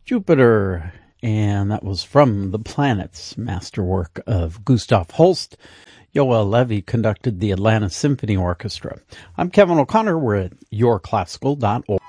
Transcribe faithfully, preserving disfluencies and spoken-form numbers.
Jupiter, and that was from The Planets, masterwork of Gustav Holst. Yoel Levy conducted the Atlanta Symphony Orchestra. I'm Kevin O'Connor. We're at your classical dot org.